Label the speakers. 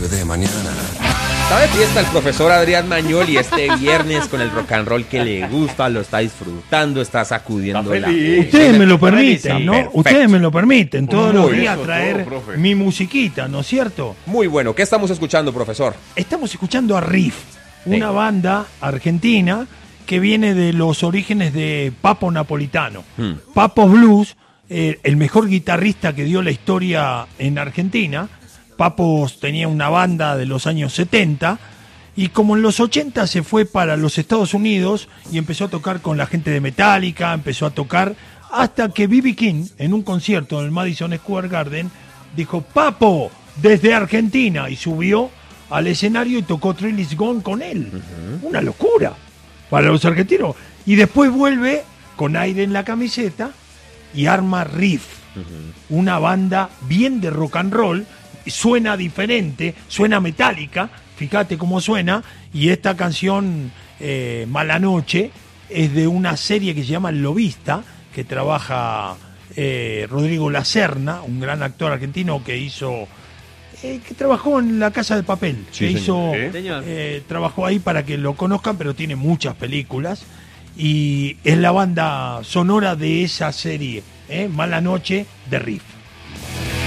Speaker 1: de mañana.
Speaker 2: Está de fiesta el profesor Adrián Mañol y este viernes con el rock and roll que le gusta, lo está disfrutando, está sacudiendo la...
Speaker 3: Ustedes me lo permiten, ¿no?
Speaker 2: Perfecto.
Speaker 3: Ustedes me lo permiten todos los
Speaker 2: Muy
Speaker 3: días
Speaker 2: bien.
Speaker 3: traer
Speaker 4: profe.
Speaker 3: mi musiquita, ¿no es cierto?
Speaker 2: Muy bueno. ¿Qué estamos escuchando, profesor?
Speaker 3: Estamos escuchando a Riff, una banda argentina que viene de los orígenes de Papo Napolitano. Papo Blues, el mejor guitarrista que dio la historia en Argentina. Papo tenía una banda de los años 70 y como en los 80 se fue para los Estados Unidos y empezó a tocar con la gente de Metallica, empezó a tocar hasta que B.B. King, en un concierto en el Madison Square Garden, dijo, Papo, desde Argentina, y subió al escenario y tocó Thrill Is Gone con él. Una locura para los argentinos. Y después vuelve con aire en la camiseta y arma Riff, una banda bien de rock and roll, suena diferente, suena metálica, fíjate cómo suena, y esta canción, Mala Noche, es de una serie que se llama El Lobista, que trabaja Rodrigo Lacerna, un gran actor argentino que hizo... que trabajó en La Casa de Papel,
Speaker 2: Sí,
Speaker 3: que
Speaker 2: señor.
Speaker 3: hizo, trabajó ahí para que lo conozcan, pero tiene muchas películas y es la banda sonora de esa serie, Mala Noche de Riff.